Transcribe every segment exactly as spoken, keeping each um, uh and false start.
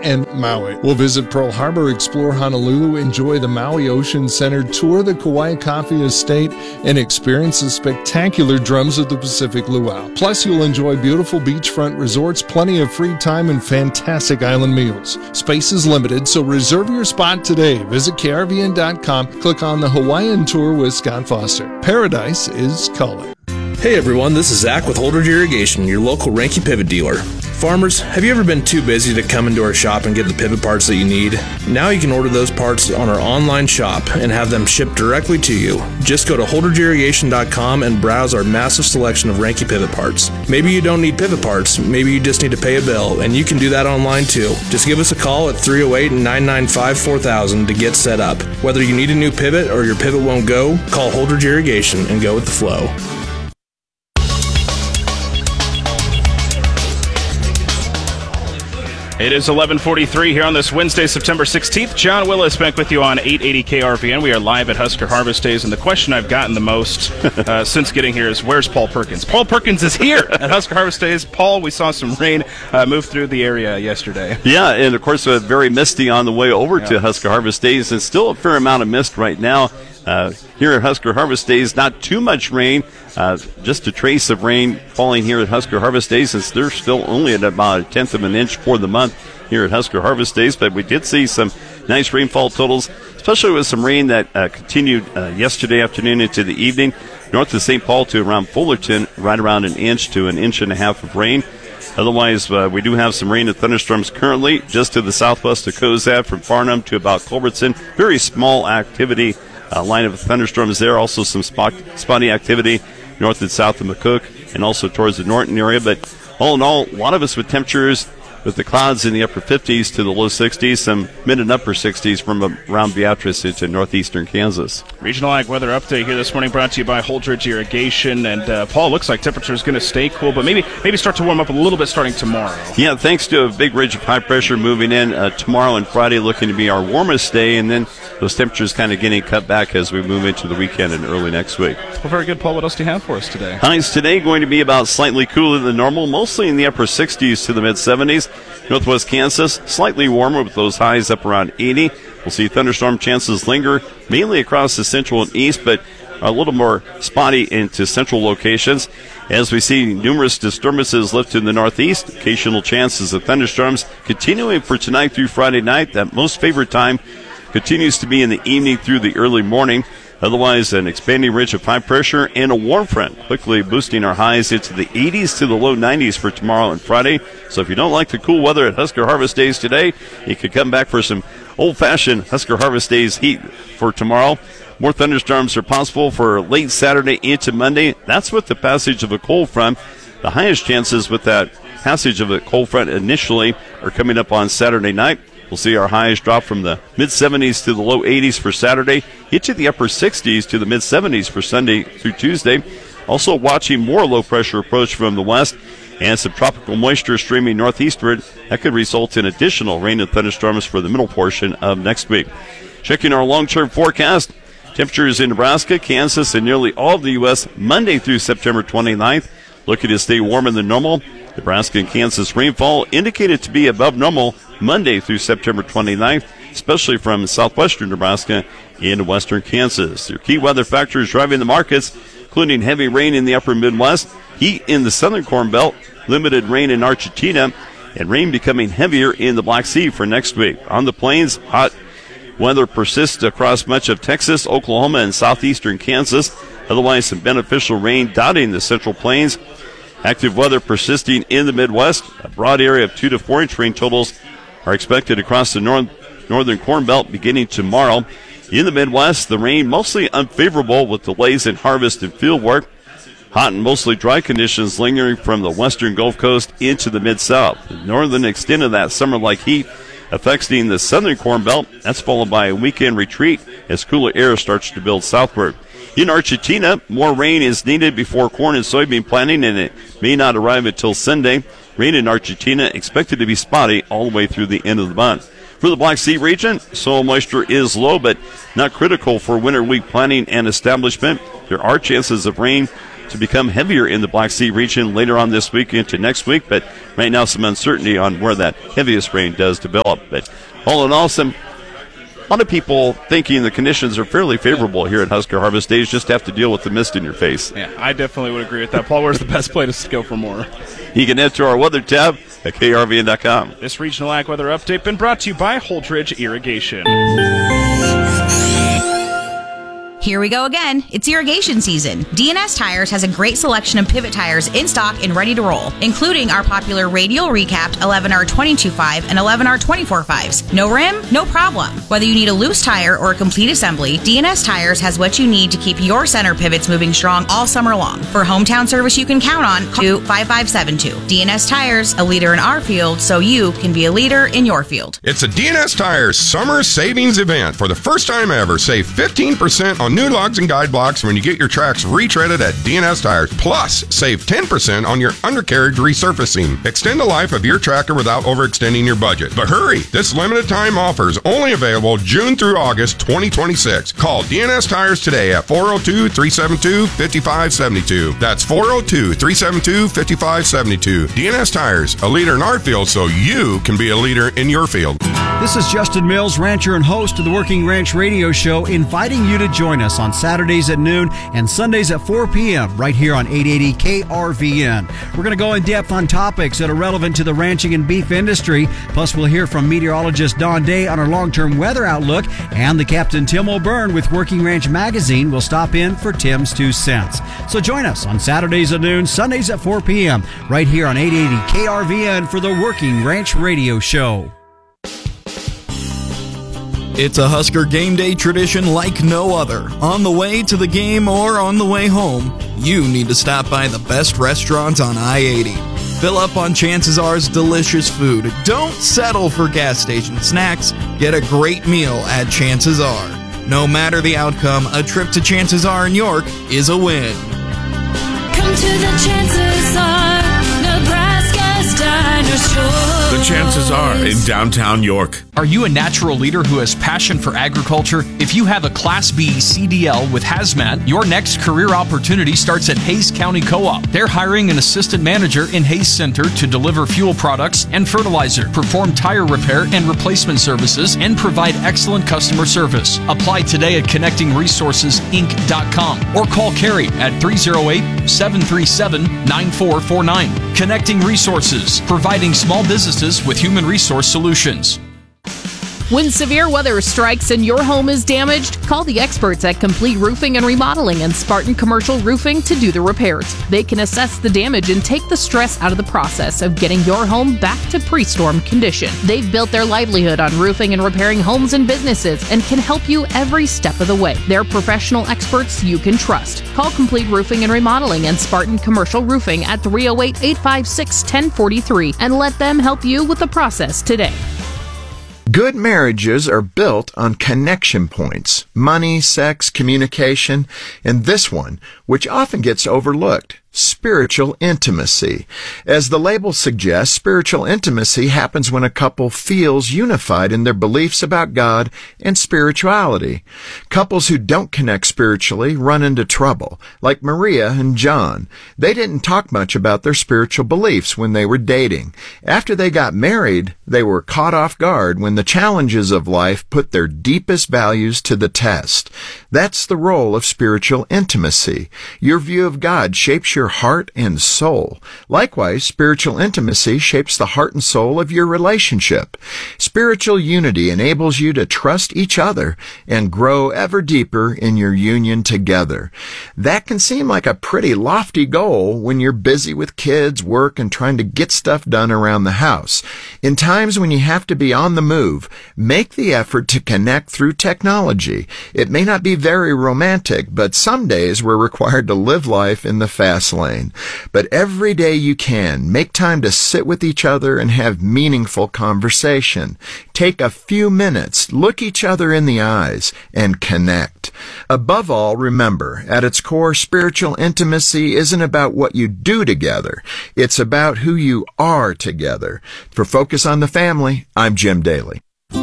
and Maui. We'll visit Pearl Harbor, explore Honolulu, enjoy the Maui Ocean Center, tour the Kauai Coffee Estate, and experience the spectacular drums of the Pacific Luau. Plus, you'll enjoy beautiful beachfront resorts, plenty of free time, and fantastic island meals. Space is limited, so reserve your spot today. Visit K R V N dot com, click on the Hawaiian Tour with Scott Foster. Paradise is calling. Hey everyone, this is Zach with Holdridge Irrigation, your local Ranky pivot dealer. Farmers, have you ever been too busy to come into our shop and get the pivot parts that you need? Now you can order those parts on our online shop and have them shipped directly to you. Just go to Holdridge Irrigation dot com and browse our massive selection of Ranky pivot parts. Maybe you don't need pivot parts, maybe you just need to pay a bill, and you can do that online too. Just give us a call at three oh eight, nine nine five, four thousand to get set up. Whether you need a new pivot or your pivot won't go, call Holdridge Irrigation and go with the flow. It is eleven forty-three here on this Wednesday, September sixteenth. John Willis back with you on eight eighty K R V N. We are live at Husker Harvest Days, and the question I've gotten the most uh, since getting here is, where's Paul Perkins? Paul Perkins is here at Husker Harvest Days. Paul, we saw some rain uh, move through the area yesterday. Yeah, and of course, uh, very misty on the way over yeah. to Husker Harvest Days, and still a fair amount of mist right now. Uh, here at Husker Harvest Days, not too much rain, uh, just a trace of rain falling here at Husker Harvest Days, since they're still only at about a tenth of an inch for the month here at Husker Harvest Days. But we did see some nice rainfall totals, especially with some rain that uh, continued uh, yesterday afternoon into the evening. North of Saint Paul to around Fullerton, right around an inch to an inch and a half of rain. Otherwise, uh, we do have some rain and thunderstorms currently just to the southwest of Cozad from Farnham to about Culbertson. Very small activity. Uh, line of thunderstorms there. Also some spot, spotty activity north and south of McCook and also towards the Norton area. But all in all, a lot of us with temperatures with the clouds in the upper fifties to the low sixties, some mid and upper sixties from around Beatrice into northeastern Kansas. Regional Ag Weather Update here this morning brought to you by Holdridge Irrigation. And, uh, Paul, looks like temperature is going to stay cool, but maybe maybe start to warm up a little bit starting tomorrow. Yeah, thanks to a big ridge of high pressure moving in uh, tomorrow and Friday, looking to be our warmest day, and then those temperatures kind of getting cut back as we move into the weekend and early next week. Well, very good, Paul. What else do you have for us today? Highs today going to be about slightly cooler than normal, mostly in the upper sixties to the mid seventies. Northwest Kansas, slightly warmer with those highs up around eighty. We'll see thunderstorm chances linger mainly across the central and east, but a little more spotty into central locations. As we see numerous disturbances lift in the northeast, occasional chances of thunderstorms continuing for tonight through Friday night. That most favored time continues to be in the evening through the early morning. Otherwise, an expanding ridge of high pressure and a warm front quickly boosting our highs into the eighties to the low nineties for tomorrow and Friday. So if you don't like the cool weather at Husker Harvest Days today, you could come back for some old-fashioned Husker Harvest Days heat for tomorrow. More thunderstorms are possible for late Saturday into Monday. That's with the passage of a cold front. The highest chances with that passage of a cold front initially are coming up on Saturday night. We'll see our highs drop from the mid seventies to the low eighties for Saturday, hit to the upper sixties to the mid seventies for Sunday through Tuesday. Also watching more low pressure approach from the west and some tropical moisture streaming northeastward. That could result in additional rain and thunderstorms for the middle portion of next week. Checking our long-term forecast, temperatures in Nebraska, Kansas, and nearly all of the U S Monday through September twenty-ninth. Looking to stay warmer than normal. Nebraska and Kansas rainfall indicated to be above normal Monday through September twenty-ninth, especially from southwestern Nebraska into western Kansas. Your key weather factors driving the markets, including heavy rain in the upper Midwest, heat in the southern Corn Belt, limited rain in Argentina, and rain becoming heavier in the Black Sea for next week. On the plains, hot weather persists across much of Texas, Oklahoma, and southeastern Kansas. Otherwise, some beneficial rain dotting the central plains. Active weather persisting in the Midwest. A broad area of two to four inch rain totals are expected across the north, northern Corn Belt beginning tomorrow. In the Midwest, the rain mostly unfavorable with delays in harvest and field work. Hot and mostly dry conditions lingering from the western Gulf Coast into the Mid-South. The northern extent of that summer-like heat affecting the southern Corn Belt. That's followed by a weekend retreat as cooler air starts to build southward. In Argentina, more rain is needed before corn and soybean planting, and it may not arrive until Sunday. Rain in Argentina expected to be spotty all the way through the end of the month. For the Black Sea region, soil moisture is low, but not critical for winter wheat planting and establishment. There are chances of rain to become heavier in the Black Sea region later on this week into next week, but right now some uncertainty on where that heaviest rain does develop. But all in all, some a lot of people thinking the conditions are fairly favorable here at Husker Harvest Days, just have to deal with the mist in your face. Yeah, I definitely would agree with that. Paul, where's the best place to go for more? You can head to our weather tab at K R V N dot com. This regional ag weather update been brought to you by Holdridge Irrigation. Here we go again. It's irrigation season. D N S Tires has a great selection of pivot tires in stock and ready to roll, including our popular radial recapped eleven R twenty-two point five and eleven R twenty-four point fives. No rim? No problem. Whether you need a loose tire or a complete assembly, D N S Tires has what you need to keep your center pivots moving strong all summer long. For hometown service you can count on, call five five seven two. D N S Tires, a leader in our field, so you can be a leader in your field. It's a D N S Tires summer savings event. For the first time ever, save fifteen percent on new lugs and guide blocks when you get your tracks retreaded at D N S Tires. Plus, save ten percent on your undercarriage resurfacing. Extend the life of your tractor without overextending your budget. But hurry! This limited time offer is only available June through August twenty twenty-six. Call D N S Tires today at four oh two, three seven two, five five seven two. That's four oh two, three seven two, five five seven two. D N S Tires, a leader in our field so you can be a leader in your field. This is Justin Mills, rancher and host of the Working Ranch Radio Show, inviting you to join us on Saturdays at noon and Sundays at four p.m. right here on eight eighty K R V N. We're going to go in depth on topics that are relevant to the ranching and beef industry. Plus, we'll hear from meteorologist Don Day on our long-term weather outlook, and the Captain Tim O'Byrne with Working Ranch Magazine will stop in for Tim's Two Cents. So join us on Saturdays at noon, Sundays at four p.m. right here on eight eighty K R V N for the Working Ranch Radio Show. It's a Husker game day tradition like no other. On the way to the game or on the way home, you need to stop by the best restaurant on I eighty. Fill up on Chances R's delicious food. Don't settle for gas station snacks. Get a great meal at Chances R. No matter the outcome, a trip to Chances R in York is a win. Come to the Chances R, Nebraska's Dinosaur. The Chances R in downtown York. Are you a natural leader who has passion for agriculture? If you have a Class B C D L with Hazmat, your next career opportunity starts at Hays County Co-op. They're hiring an assistant manager in Hays Center to deliver fuel products and fertilizer, perform tire repair and replacement services, and provide excellent customer service. Apply today at connecting resources inc dot com or call Carrie at three oh eight, seven three seven, nine four four nine. Connecting Resources, providing small businesses with human resource solutions. When severe weather strikes and your home is damaged, call the experts at Complete Roofing and Remodeling and Spartan Commercial Roofing to do the repairs. They can assess the damage and take the stress out of the process of getting your home back to pre-storm condition. They've built their livelihood on roofing and repairing homes and businesses and can help you every step of the way. They're professional experts you can trust. Call Complete Roofing and Remodeling and Spartan Commercial Roofing at three oh eight, eight five six, one oh four three and let them help you with the process today. Good marriages are built on connection points, money, sex, communication, and this one, which often gets overlooked, spiritual intimacy. As the label suggests, spiritual intimacy happens when a couple feels unified in their beliefs about God and spirituality. Couples who don't connect spiritually run into trouble, like Maria and John. They didn't talk much about their spiritual beliefs when they were dating. After they got married, they were caught off guard when the challenges of life put their deepest values to the test. That's the role of spiritual intimacy. Your view of God shapes your heart and soul. Likewise, spiritual intimacy shapes the heart and soul of your relationship. Spiritual unity enables you to trust each other and grow ever deeper in your union together. That can seem like a pretty lofty goal when you're busy with kids, work, and trying to get stuff done around the house. In times when you have to be on the move, make the effort to connect through technology. It may not be very romantic, but some days we're required to live life in the fast lane. But every day you can, make time to sit with each other and have meaningful conversation. Take a few minutes, look each other in the eyes, and connect. Above all, remember, at its core, spiritual intimacy isn't about what you do together. It's about who you are together. For Focus on the Family, I'm Jim Daly.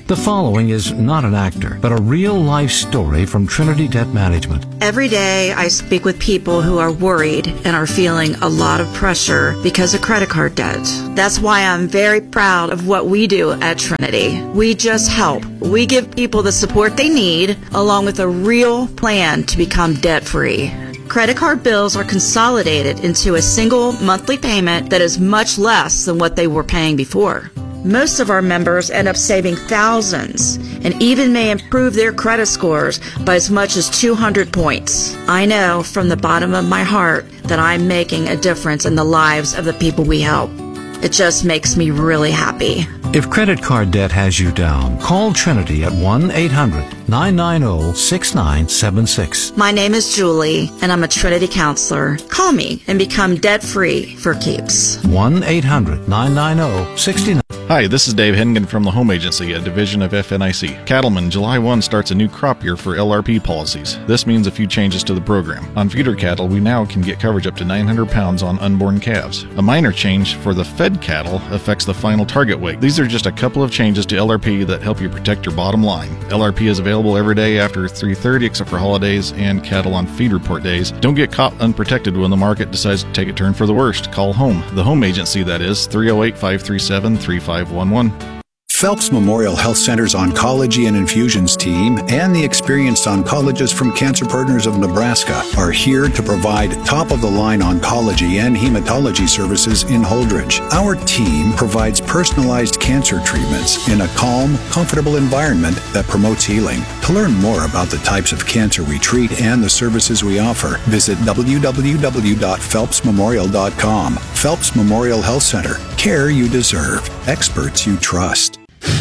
The following is not an actor, but a real-life story from Trinity Debt Management. Every day I speak with people who are worried and are feeling a lot of pressure because of credit card debt. That's why I'm very proud of what we do at Trinity. We just help. We give people the support they need, along with a real plan to become debt-free. Credit card bills are consolidated into a single monthly payment that is much less than what they were paying before. Most of our members end up saving thousands and even may improve their credit scores by as much as two hundred points. I know from the bottom of my heart that I'm making a difference in the lives of the people we help. It just makes me really happy. If credit card debt has you down, call Trinity at one eight hundred nine nine zero six nine seven six. My name is Julie, and I'm a Trinity counselor. Call me and become debt-free for keeps. one eight hundred nine nine zero six nine. Hi, this is Dave Hennigan from the Home Agency, a division of F N I C. Cattlemen, July first starts a new crop year for L R P policies. This means a few changes to the program. On feeder cattle, we now can get coverage up to nine hundred pounds on unborn calves. A minor change for the fed cattle affects the final target weight. These are just a couple of changes to L R P that help you protect your bottom line. L R P is available every day after three thirty except for holidays and cattle on feed report days. Don't get caught unprotected when the market decides to take a turn for the worst. Call home. The Home Agency, that is, three oh eight, five three seven, three five one one. Phelps Memorial Health Center's Oncology and Infusions team and the experienced oncologists from Cancer Partners of Nebraska are here to provide top-of-the-line oncology and hematology services in Holdridge. Our team provides personalized cancer treatments in a calm, comfortable environment that promotes healing. To learn more about the types of cancer we treat and the services we offer, visit w w w dot phelps memorial dot com. Phelps Memorial Health Center. Care you deserve. Experts you trust.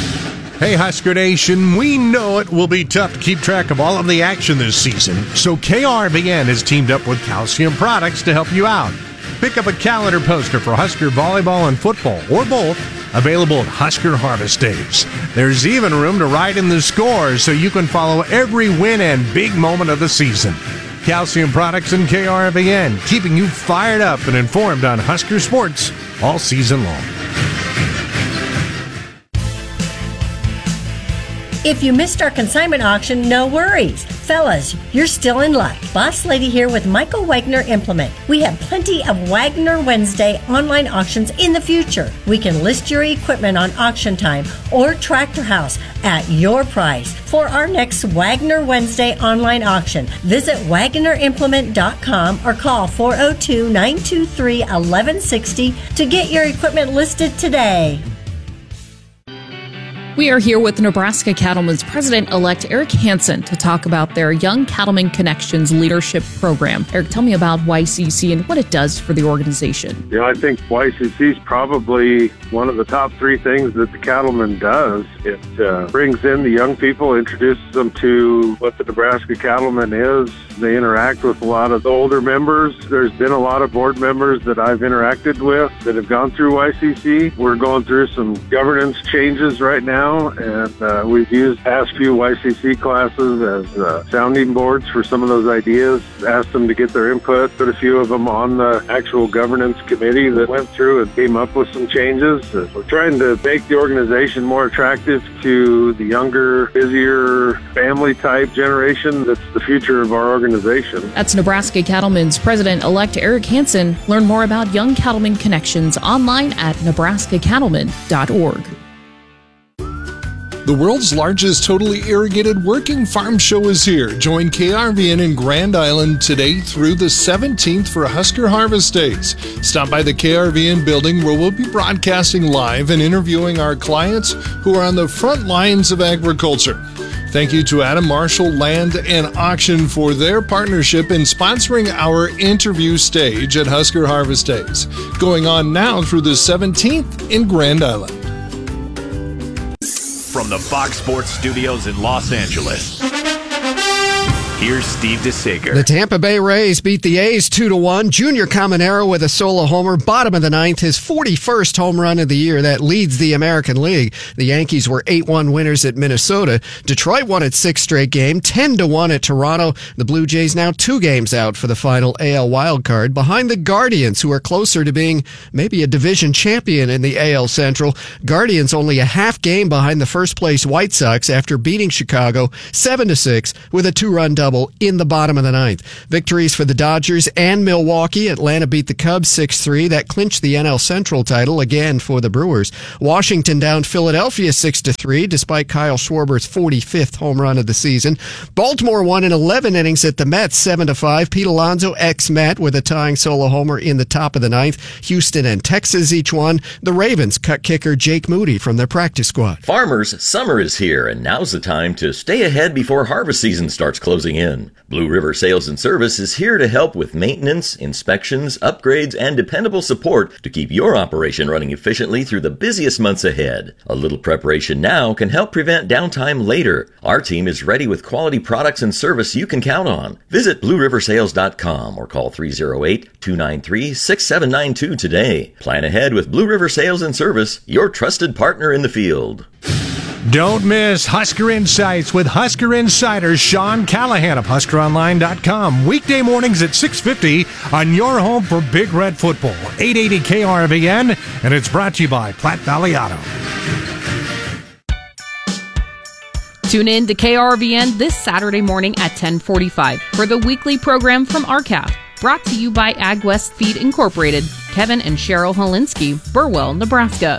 Hey Husker Nation, we know it will be tough to keep track of all of the action this season, so K R V N has teamed up with Calcium Products to help you out. Pick up a calendar poster for Husker volleyball and football, or both, available at Husker Harvest Days. There's even room to write in the scores so you can follow every win and big moment of the season. Calcium Products and K R V N, keeping you fired up and informed on Husker sports all season long. If you missed our consignment auction, no worries. Fellas, you're still in luck. Boss Lady here with Michael Wagner Implement. We have plenty of Wagner Wednesday online auctions in the future. We can list your equipment on Auction Time or Tractor House at your price. For our next Wagner Wednesday online auction, visit wagner implement dot com or call four oh two, nine two three, one one six oh to get your equipment listed today. We are here with Nebraska Cattlemen's President-elect Eric Hansen to talk about their Young Cattlemen Connections Leadership Program. Eric, tell me about Y C C and what it does for the organization. You know, I think Y C C is probably one of the top three things that the Cattleman does. It uh, brings in the young people, introduces them to what the Nebraska Cattleman is. They interact with a lot of the older members. There's been a lot of board members that I've interacted with that have gone through Y C C. We're going through some governance changes right now. And uh, we've used past few Y C C classes as uh, sounding boards for some of those ideas, asked them to get their input, put a few of them on the actual governance committee that went through and came up with some changes. Uh, we're trying to make the organization more attractive to the younger, busier, family-type generation that's the future of our organization. That's Nebraska Cattlemen's President-elect Eric Hansen. Learn more about Young Cattlemen Connections online at nebraska cattlemen dot org. The world's largest totally irrigated working farm show is here. Join K R V N in Grand Island today through the seventeenth for Husker Harvest Days. Stop by the K R V N building where we'll be broadcasting live and interviewing our clients who are on the front lines of agriculture. Thank you to Adam Marshall Land and Auction for their partnership in sponsoring our interview stage at Husker Harvest Days. Going on now through the seventeenth in Grand Island. From the Fox Sports Studios in Los Angeles, Here's Steve DeSager. The Tampa Bay Rays beat the A's two to one. Junior Caminero with a solo homer, bottom of the ninth, his forty-first home run of the year. That leads the American League. The Yankees were eight one winners at Minnesota. Detroit won its sixth straight game, ten to one at Toronto. The Blue Jays now two games out for the final A L wildcard, behind the Guardians, who are closer to being maybe a division champion in the A L Central. Guardians only a half game behind the first place White Sox after beating Chicago seven to six with a two-run double in the bottom of the ninth. Victories for the Dodgers and Milwaukee. Atlanta beat the Cubs six three. That clinched the N L Central title again for the Brewers. Washington downed Philadelphia six to three despite Kyle Schwarber's forty-fifth home run of the season. Baltimore won in eleven innings at the Mets seven to five. Pete Alonso, ex-Met, with a tying solo homer in the top of the ninth. Houston and Texas each won. The Ravens cut kicker Jake Moody from their practice squad. Farmers, summer is here, and now's the time to stay ahead before harvest season starts closing in. Blue River Sales and Service is here to help with maintenance, inspections, upgrades, and dependable support to keep your operation running efficiently through the busiest months ahead. A little preparation now can help prevent downtime later. Our team is ready with quality products and service you can count on. Visit blue river sales dot com or call three oh eight, two nine three, six seven nine two today. Plan ahead with Blue River Sales and Service, your trusted partner in the field. Don't miss Husker Insights with Husker Insider Sean Callahan of husker online dot com. Weekday mornings at six fifty on your home for Big Red Football. eight eighty K R V N, and it's brought to you by Platte Valley Auto. Tune in to K R V N this Saturday morning at ten forty-five for the weekly program from R C A F. Brought to you by AgWest Feed Incorporated. Kevin and Cheryl Holinsky, Burwell, Nebraska.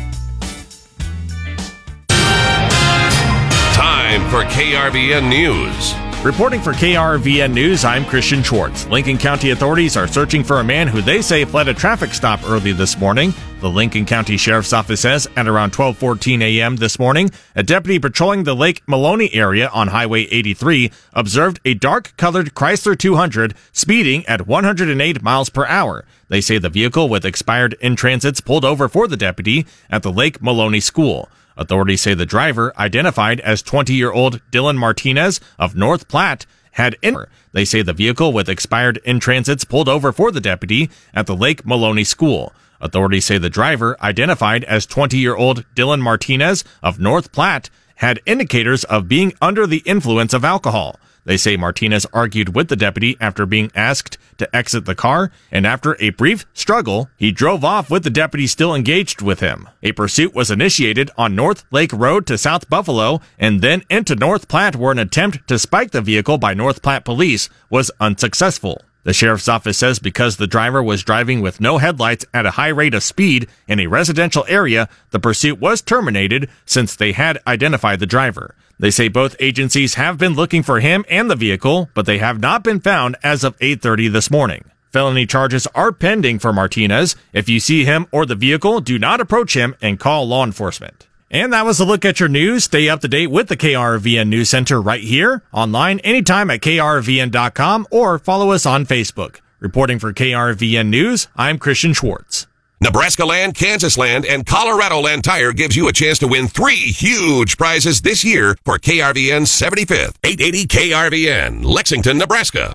Time for K R V N News. Reporting for K R V N News, I'm Christian Schwartz. Lincoln County authorities are searching for a man who they say fled a traffic stop early this morning. The Lincoln County Sheriff's Office says at around twelve fourteen a.m. this morning, a deputy patrolling the Lake Maloney area on Highway eighty-three observed a dark-colored Chrysler two hundred speeding at one hundred eight miles per hour. They say the vehicle with expired in-transits pulled over for the deputy at the Lake Maloney School. Authorities say the driver, identified as twenty-year-old Dylan Martinez of North Platte, had in. They say the vehicle with expired in-transits pulled over for the deputy at the Lake Maloney School. Authorities say the driver, identified as twenty-year-old Dylan Martinez of North Platte, had indicators of being under the influence of alcohol. They say Martinez argued with the deputy after being asked to exit the car, and after a brief struggle, he drove off with the deputy still engaged with him. A pursuit was initiated on North Lake Road to South Buffalo and then into North Platte, where an attempt to spike the vehicle by North Platte police was unsuccessful. The sheriff's office says because the driver was driving with no headlights at a high rate of speed in a residential area, the pursuit was terminated since they had identified the driver. They say both agencies have been looking for him and the vehicle, but they have not been found as of eight thirty this morning. Felony charges are pending for Martinez. If you see him or the vehicle, do not approach him and call law enforcement. And that was a look at your news. Stay up to date with the K R V N News Center right here, online anytime at K R V N dot com, or follow us on Facebook. Reporting for K R V N News, I'm Christian Schwartz. Nebraska Land, Kansas Land, and Colorado Land Tire gives you a chance to win three huge prizes this year for K R V N's seventy-fifth. eight eighty K R V N, Lexington, Nebraska.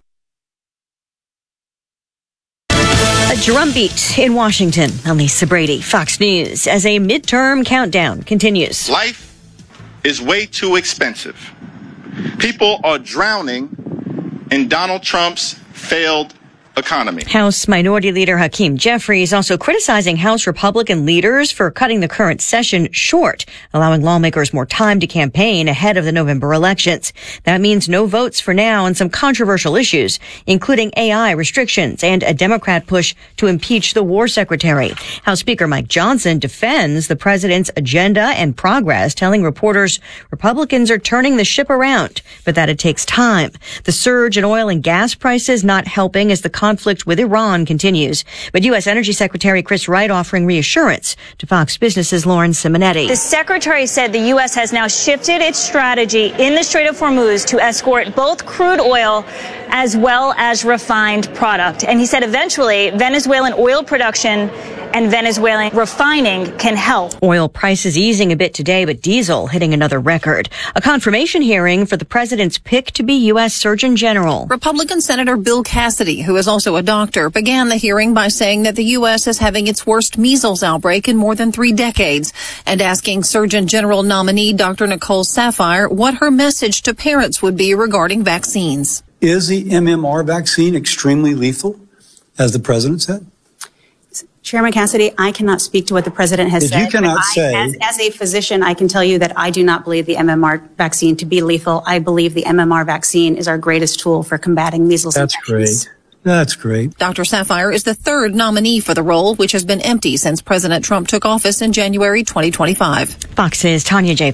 A drumbeat in Washington. I'm Lisa Brady, Fox News, as a midterm countdown continues. Life is way too expensive. People are drowning in Donald Trump's failed economy. House Minority Leader Hakeem Jeffries also criticizing House Republican leaders for cutting the current session short, allowing lawmakers more time to campaign ahead of the November elections. That means no votes for now on some controversial issues, including A I restrictions and a Democrat push to impeach the War Secretary. House Speaker Mike Johnson defends the president's agenda and progress, telling reporters Republicans are turning the ship around, but that it takes time. The surge in oil and gas prices not helping as the conflict with Iran continues. But U S. Energy Secretary Chris Wright offering reassurance to Fox Business's Lauren Simonetti. The secretary said the U S has now shifted its strategy in the Strait of Hormuz to escort both crude oil as well as refined product. And he said eventually Venezuelan oil production and Venezuelan refining can help. Oil prices easing a bit today, but diesel hitting another record. A confirmation hearing for the president's pick to be U S Surgeon General. Republican Senator Bill Cassidy, who is also a doctor, began the hearing by saying that the U S is having its worst measles outbreak in more than three decades and asking Surgeon General nominee Doctor Nicole Saphier what her message to parents would be regarding vaccines. Is the M M R vaccine extremely lethal, as the president said? Chairman Cassidy, I cannot speak to what the president has if said. You cannot I, say. As, as a physician, I can tell you that I do not believe the M M R vaccine to be lethal. I believe the M M R vaccine is our greatest tool for combating measles That's infections. great. That's great. Doctor Saphier is the third nominee for the role, which has been empty since President Trump took office in January twenty twenty-five. Fox's Tanya J.